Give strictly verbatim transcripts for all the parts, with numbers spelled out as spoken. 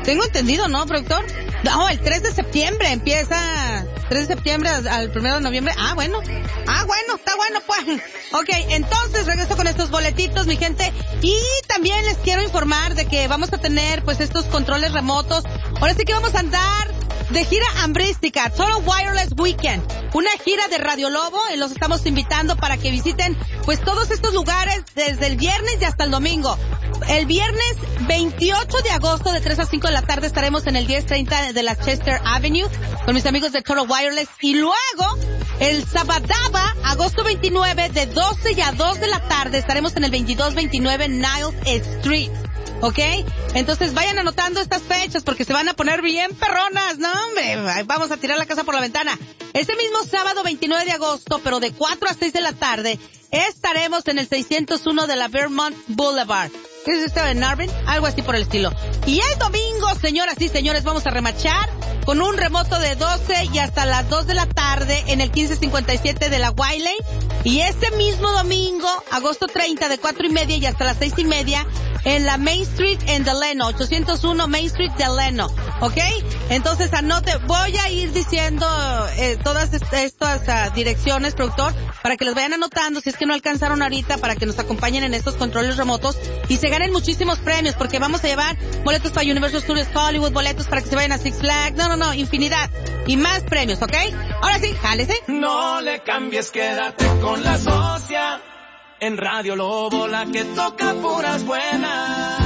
Tengo entendido, ¿no, productor? No, el tres de septiembre empieza, tres de septiembre al primero de noviembre. Ah, bueno. Ah, bueno, está bueno, pues. Ok, entonces regreso con estos boletitos, mi gente. Y también les quiero informar de que vamos a tener, pues, estos controles remotos. Ahora sí que vamos a andar de gira hambrística, Total Wireless Weekend, una gira de Radio Lobo, y los estamos invitando para que visiten pues todos estos lugares desde el viernes y hasta el domingo. El viernes veintiocho de agosto de tres a cinco de la tarde estaremos en el diez treinta de la Chester Avenue con mis amigos de Total Wireless, y luego el Sabadaba, agosto veintinueve de doce y a dos de la tarde estaremos en el veintidós veintinueve Niles Street. ¿Ok? Entonces vayan anotando estas fechas porque se van a poner bien perronas, ¿no, hombre? Vamos a tirar la casa por la ventana. Ese mismo sábado veintinueve de agosto, pero de cuatro a seis de la tarde, estaremos en el seiscientos uno de la Vermont Boulevard. ¿Qué es esto en Narvin? Algo así por el estilo. Y el domingo, señoras y señores, vamos a remachar con un remoto de doce y hasta las dos de la tarde en el quince cincuenta y siete de la Wiley. Y este mismo domingo, agosto treinta, de cuatro y media y hasta las seis y media, en la Main Street en Delano, ochocientos uno Main Street Delano, ¿ok? Entonces anote, voy a ir diciendo eh, todas est- estas uh, direcciones, productor, para que les vayan anotando si es que no alcanzaron ahorita, para que nos acompañen en estos controles remotos y se ganen muchísimos premios, porque vamos a llevar boletos para Universal Studios Hollywood, boletos para que se vayan a Six Flags, no, no, no, infinidad, y más premios, ¿ok? Ahora sí, jálese. No le cambies, quédate con la socia. En Radio Lobo, la que toca puras buenas.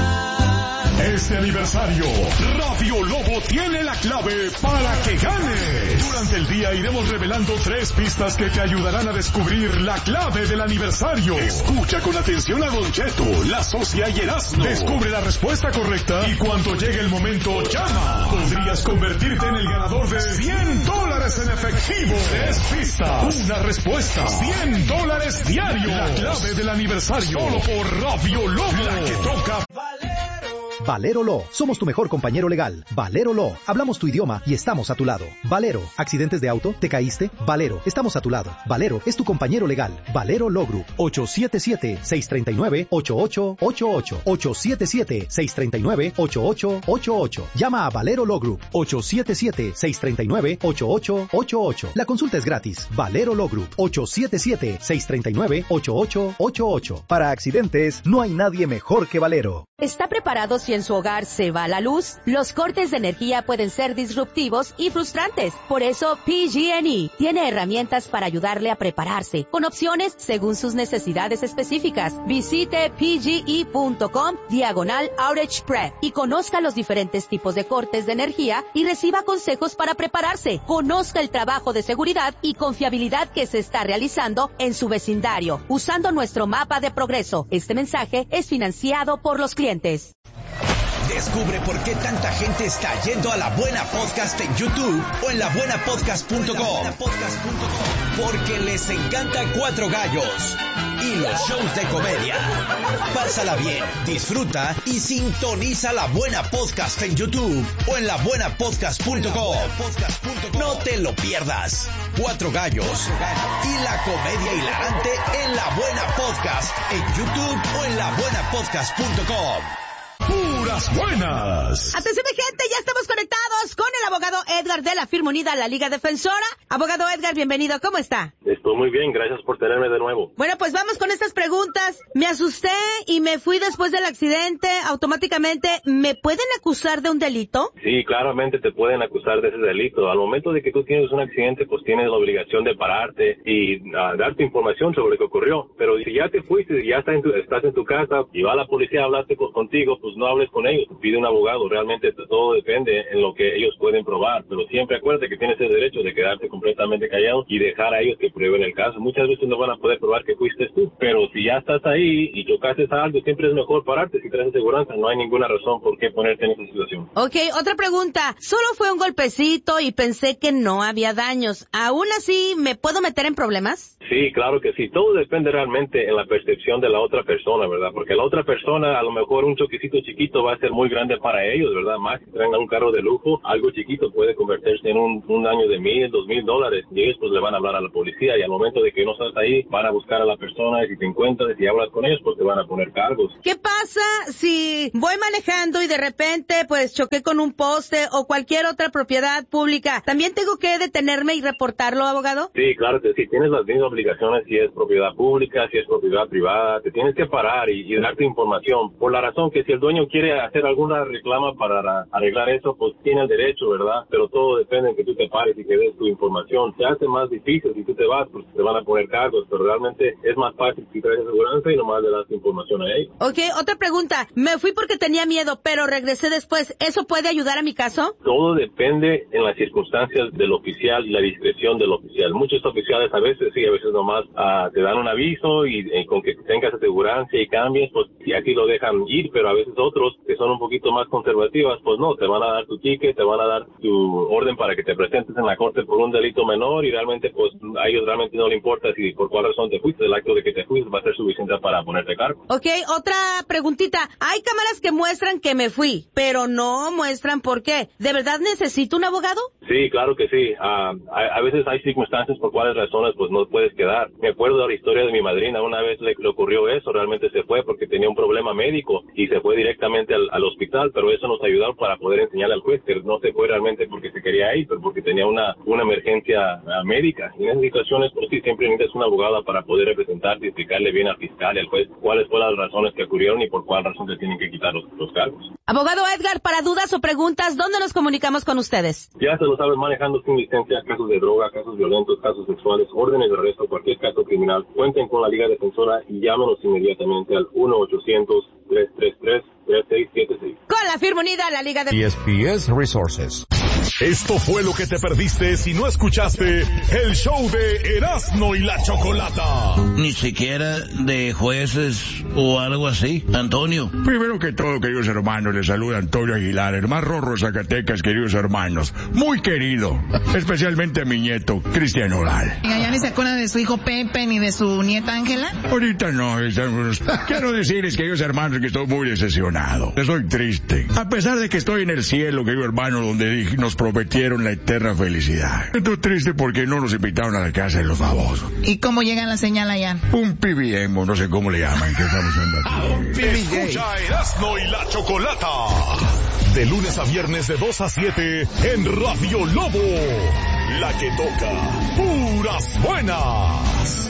Este aniversario, Radio Lobo tiene la clave para que ganes. Durante el día iremos revelando tres pistas que te ayudarán a descubrir la clave del aniversario. Escucha con atención a Don Cheto, la socia y Erasmo. Descubre la respuesta correcta y cuando llegue el momento, llama. Podrías convertirte en el ganador de cien dólares en efectivo. Tres pistas, una respuesta, cien dólares diarios. La clave del aniversario, solo por Radio Lobo, la que toca. Valero Law. Somos tu mejor compañero legal. Valero Law. Hablamos tu idioma y estamos a tu lado. Valero. ¿Accidentes de auto? ¿Te caíste? Valero. Estamos a tu lado. Valero es tu compañero legal. Valero Law Group. ocho siete siete, seis tres nueve, ocho ocho ocho ocho. ocho siete siete, seis tres nueve, ocho ocho ocho ocho. Llama a Valero Law Group. ocho siete siete, seis tres nueve, ocho ocho ocho ocho. La consulta es gratis. Valero Law Group. ocho siete siete, seis tres nueve, ocho ocho ocho ocho. Para accidentes, no hay nadie mejor que Valero. ¿Está preparado si en su hogar se va la luz? Los cortes de energía pueden ser disruptivos y frustrantes. Por eso, P G and E tiene herramientas para ayudarle a prepararse, con opciones según sus necesidades específicas. Visite pge.com diagonal outage prep y conozca los diferentes tipos de cortes de energía y reciba consejos para prepararse. Conozca el trabajo de seguridad y confiabilidad que se está realizando en su vecindario, usando nuestro mapa de progreso. Este mensaje es financiado por los clientes. Descubre por qué tanta gente está yendo a La Buena Podcast en YouTube o en la buena podcast punto com. Porque les encantan Cuatro Gallos y los shows de comedia. Pásala bien, disfruta y sintoniza La Buena Podcast en YouTube o en la buena podcast punto com. No te lo pierdas. Cuatro Gallos y la comedia hilarante en La Buena Podcast en YouTube o en la buena podcast punto com. Puras buenas. Atención, mi gente, ya estamos conectados con el abogado Edgar de la firma unida La Liga Defensora. Abogado Edgar, bienvenido, ¿cómo está? Estoy muy bien, gracias por tenerme de nuevo. Bueno, pues vamos con estas preguntas. Me asusté y me fui después del accidente. Automáticamente, ¿me pueden acusar de un delito? Sí, claramente te pueden acusar de ese delito. Al momento de que tú tienes un accidente, pues tienes la obligación de pararte y uh, darte información sobre lo que ocurrió. Pero si ya te fuiste y ya estás en tu, estás en tu casa y va la policía a hablarte con, contigo, pues no hables con ellos, pide un abogado. Realmente todo depende en lo que ellos pueden probar, pero siempre acuérdate que tienes el derecho de quedarte completamente callado y dejar a ellos que prueben el caso. Muchas veces no van a poder probar que fuiste tú, pero si ya estás ahí y chocaste a algo, siempre es mejor pararte. Si traes aseguranza, no hay ninguna razón por qué ponerte en esa situación. Ok, otra pregunta. Solo fue un golpecito y pensé que no había daños. ¿Aún así me puedo meter en problemas? Sí, claro que sí. Todo depende realmente en la percepción de la otra persona, ¿verdad? Porque la otra persona, a lo mejor un choquecito chiquito va a ser muy grande para ellos, ¿verdad? Más si traen un carro de lujo, algo chiquito puede convertirse en un, un daño de mil, dos mil dólares. Y ellos pues le van a hablar a la policía y al momento de que no estás ahí, van a buscar a la persona y si te encuentras y hablas con ellos, pues te van a poner cargos. ¿Qué pasa si voy manejando y de repente pues choqué con un poste o cualquier otra propiedad pública? ¿También tengo que detenerme y reportarlo, abogado? Sí, claro que sí. Tienes las mismas obligaciones si es propiedad pública, si es propiedad privada. Te tienes que parar y, y darte información. Por la razón que si el dueño quiere hacer alguna reclama para arreglar eso, pues tiene el derecho, ¿verdad? Pero todo depende en que tú te pares y que des tu información. Se hace más difícil si tú te vas, pues te van a poner cargos, pero realmente es más fácil si traes aseguranza y nomás le das tu información a ellos. Ok, otra pregunta. Me fui porque tenía miedo, pero regresé después. ¿Eso puede ayudar a mi caso? Todo depende en las circunstancias del oficial y la discreción del oficial. Muchos oficiales a veces sí, a veces nomás uh, te dan un aviso y, y con que tengas aseguranza y cambies, pues y aquí lo dejan ir, pero a veces otros que son un poquito más conservativas, pues no, te van a dar tu ticket, te van a dar tu orden para que te presentes en la corte por un delito menor y realmente pues a ellos realmente no le importa si por cuál razón te fuiste, el acto de que te fuiste va a ser suficiente para ponerte cargo. Ok, otra preguntita. Hay cámaras que muestran que me fui, pero no muestran por qué. ¿De verdad necesito un abogado? Sí, claro que sí. Uh, a, a veces hay circunstancias por cuáles razones pues no puedes quedar. Me acuerdo de la historia de mi madrina, una vez le, le ocurrió eso, realmente se fue porque tenía un problema médico y se fue directamente al, al hospital, pero eso nos ayudó para poder enseñarle al juez que no se fue realmente porque se quería ir, pero porque tenía una, una emergencia uh, médica. Y en esas situaciones, pues sí, siempre necesitas una abogada para poder representarte y explicarle bien al fiscal y al juez cuáles fueron las razones que ocurrieron y por cuál razón te tienen que quitar los, los cargos. Abogado Edgar, para dudas o preguntas, ¿dónde nos comunicamos con ustedes? Ya se lo sabes, manejando sin licencia, casos de droga, casos violentos, casos sexuales, órdenes de arresto, cualquier caso criminal, cuenten con la Liga Defensora y llámenos inmediatamente al uno ochocientos, tres tres tres, tres seis siete seis. Con la firma unida, la Liga de... E S P S Resources. Esto fue lo que te perdiste si no escuchaste el show de Erasmo y la Chocolata. Ni siquiera de jueces o algo así, Antonio. Primero que todo, queridos hermanos, les saluda Antonio Aguilar, el más rorro de Zacatecas, queridos hermanos. Muy querido, especialmente a mi nieto, Cristian Oral. ¿Ya ni se acuerdan de su hijo Pepe ni de su nieta Ángela? Ahorita no, estamos... quiero decirles, queridos hermanos, que estoy muy decepcionado. Estoy triste. A pesar de que estoy en el cielo, querido hermano, donde nos prometieron la eterna felicidad. Estoy triste porque no nos invitaron a la casa de los famosos. ¿Y cómo llega la señal allá? Un P B M, no sé cómo le llaman, que estamos haciendo aquí. Escucha Erasmo y la Chocolata. De lunes a viernes de dos a siete en Radio Lobo. La que toca puras buenas.